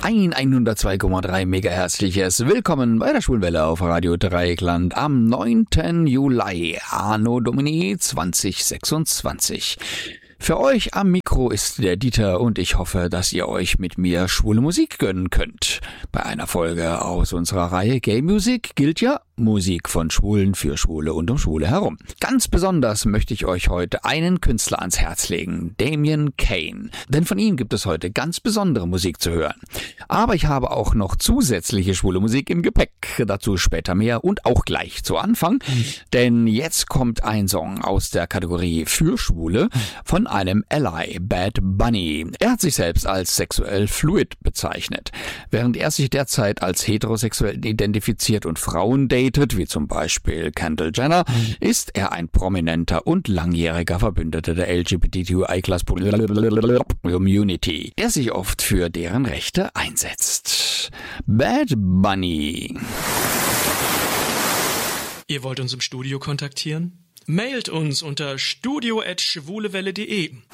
Ein 102,3 mega herzliches Willkommen bei der Schwulenwelle auf Radio Dreieckland am 9. Juli, Anno Domini 2026. Für euch am Mikro ist der Dieter und ich hoffe, dass ihr euch mit mir schwule Musik gönnen könnt. Bei einer Folge aus unserer Reihe Gay Music gilt ja Musik von Schwulen für Schwule und um Schwule herum. Ganz besonders möchte ich euch heute einen Künstler ans Herz legen, Damien Kane. Denn von ihm gibt es heute ganz besondere Musik zu hören. Aber ich habe auch noch zusätzliche schwule Musik im Gepäck. Dazu später mehr und auch gleich zu Anfang. Denn jetzt kommt ein Song aus der Kategorie für Schwule von einem Ally, Bad Bunny. Er hat sich selbst als sexuell fluid bezeichnet. Während er sich derzeit als heterosexuell identifiziert und Frauen datet, wie zum Beispiel Kendall Jenner, ist er ein prominenter und langjähriger Verbündeter der LGBTQI+-Community, der sich oft für deren Rechte einsetzt. Bad Bunny. Ihr wollt uns im Studio kontaktieren? Mailt uns unter studio@schwulewelle.de.